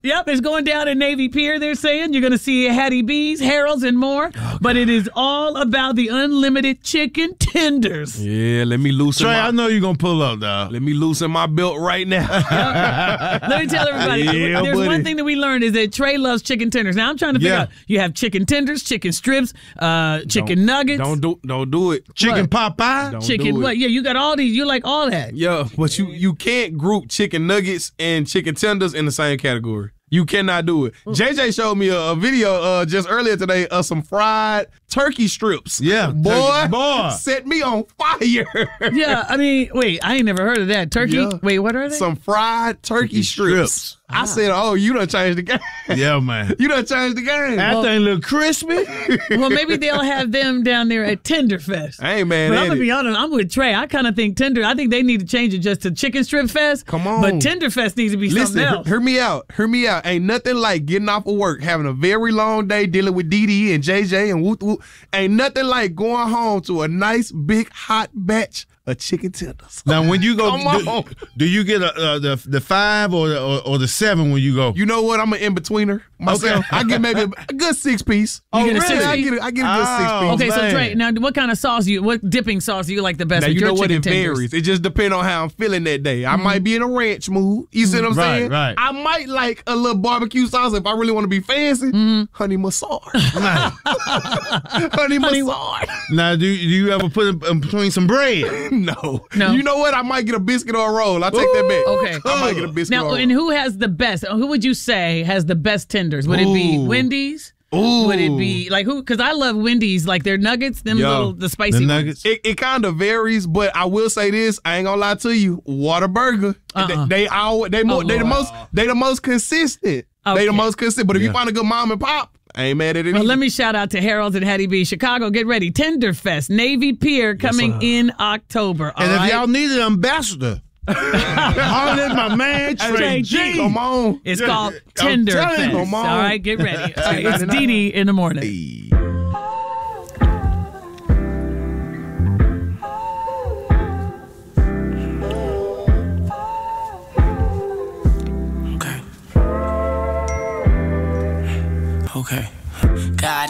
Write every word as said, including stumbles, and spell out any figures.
Yep, it's going down at Navy Pier, they're saying. You're going to see Hattie B's, Harold's, and more. Oh, but it is all about the unlimited chicken tenders. Yeah, let me loosen Trey, my... I know you're going to pull up, dog. Let me loosen my belt right now. Yep. Let me tell everybody, yeah, there's buddy. one thing that we learned is that Trey loves chicken tenders. Now, I'm trying to figure Yeah. out, you have chicken tenders, chicken strips, uh, chicken don't, nuggets. Don't do, don't do it. Chicken What? Popeye? Don't chicken, do it. what? Yeah, you got all these. You like all that. Yeah, but you, you can't group chicken nuggets and chicken tenders in the same category. You cannot do it. J J showed me a, a video uh, just earlier today of some fried turkey strips. Yeah, boy, turkey- boy. set me on fire. Yeah, I mean, wait, I ain't never heard of that. Turkey? Yeah. Wait, what are they? Some fried turkey, Turkey strips. strips. I said, oh, you done changed the game. Yeah, man. You done changed the game. That Well- thing look crispy. Well, maybe they'll have them down there at Tenderfest. I ain't mad But at I'm going to it. be honest, I'm with Trey. I kind of think Tender, I think they need to change it just to Chicken Strip Fest. Come on. But Tenderfest needs to be Listen, something else. hear me out. Hear me out. Ain't nothing like getting off of work, having a very long day dealing with Dee Dee and J J and whoop whoop. Ain't nothing like going home to a nice big hot batch of chicken tenders. Now, when you go, Come do, on. do you get a, uh, the the five or the, or, or the seven when you go? You know what? I'm an in-betweener myself. I get maybe a, a good six piece. You get a really? six I piece? get a, I get a good Oh, six piece. Okay, so man. Trey, now what kind of sauce you, what dipping sauce do you like the best Now with you your know what? chicken It tenders? varies. It just depends on how I'm feeling that day. I might be in a ranch mood. You see what I'm Right, saying? right. I might like a little barbecue sauce if I really want to be fancy. Honey mustard. Now, Honey mustard. now, do, do you ever put it in between some bread? No. No. You know what? I might get a biscuit or a roll. I'll take that bet. Okay. I might get a biscuit Now, or a and roll. who has the best? Who would you say has the best tenders? Would it be Ooh. Wendy's? Ooh. Would it be like who? Because I love Wendy's, like their nuggets, them Yo, little the spicy The ones. nuggets? It, it kind of varies, but I will say this: I ain't gonna lie to you. Whataburger, Uh-uh. they, they all they more Oh, they the Lord. most they the most consistent. They Okay. the most consistent. But if you Yeah. find a good mom and pop, I ain't mad at it. Well, either. let me shout out to Harold's and Hattie B. Chicago, get ready. Tenderfest, Navy Pier coming sir. in October. All And if right? y'all need an ambassador, holler at my man Trey Trey G. G. Come on. It's Yeah, called I'm telling you. Tenderfest. Come All on. right, get ready. All right, it's Dee Dee in the morning. Okay. Okay.